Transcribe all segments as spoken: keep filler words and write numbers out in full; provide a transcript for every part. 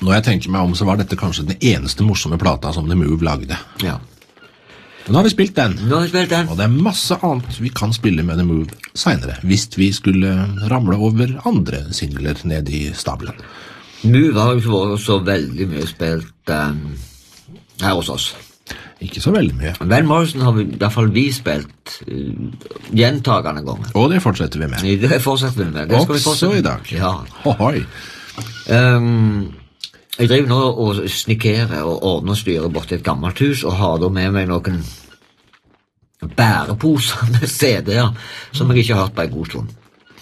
Når jeg tenker meg om, så var dette kanskje den eneste morsomme plata som The Move lagde. Ja. Nå har vi spilt den. Nå har vi spilt den. Og det er masse annet vi kan spille med The Move senere, hvis vi skulle ramle over andre singler ned i stabelen. Move har jo ikke vært så veldig mye spilt um, her hos oss. Ikke så veldig mye. Van Morrison har vi, i hvert fall vi spilt uh, gjentagende ganger. Og det fortsetter vi med. Det fortsetter vi med. Det skal vi Også fortsette. i dag. Ja. Ohoi. Um, jeg driver nå og snikerer og ordner og styrer bort i et gammelt hus og har da med meg noen bæreposer med C D-er som jeg ikke har hørt på en god stund.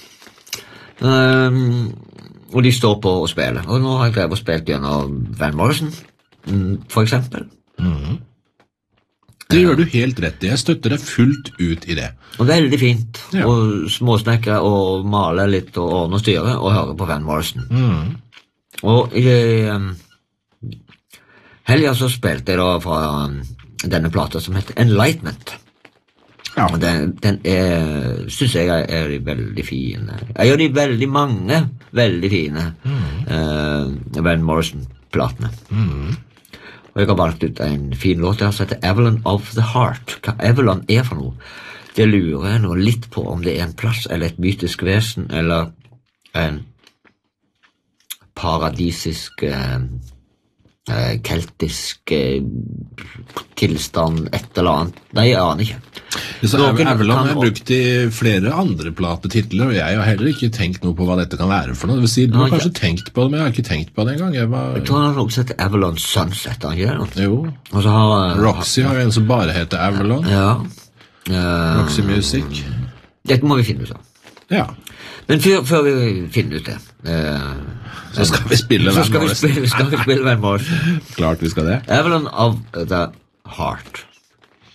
Um, og de står på og spiller. Og nå har jeg drevet og spilt gjennom Van Morrison, for eksempel. Mm. Det gjør du helt rett i. Jeg støtter deg fullt ut i det. Og veldig fint ja. å småsnekke og male litt og ordne og styre og høre på Van Morrison. Mm. Og i um, helgen så spilte jeg da fra um, denne plata som heter Enlightenment. Ja. Og den, den er, synes jeg er veldig fine. Jeg gjør de veldig mange veldig fine mm. uh, Van Morrison-platene. Mm. Og jeg har valgt ut en fin låt der som heter Avalon of the Heart. Hva Avalon er for noe? Det lurer jeg nå litt på om det er en plass eller et mytisk vesen eller en paradisisk eh, keltisk eh, tilstand, et eller annet. Nei, jeg aner ikke. Så Avalon er brukt i flere andre platetitler, og jeg har heller ikke tenkt noe på hva dette kan være for noe. Det vil si, du har kanskje tenkt på det, men jeg har ikke tenkt på det en gang. Jeg, var... jeg tror han har også sett Avalon Sunset, han gjør det? Jo. Og så har, Roxy har jo en som bare heter Avalon. Ja. Uh, Roxy Music. Dette må vi finne ut av. Ja. Men før, før vi finner ut det uh, så skal vi spille Van Morrison. Så skal vi spille, skal vi spille Van Morrison. Klart vi skal det. Avalon of the Heart.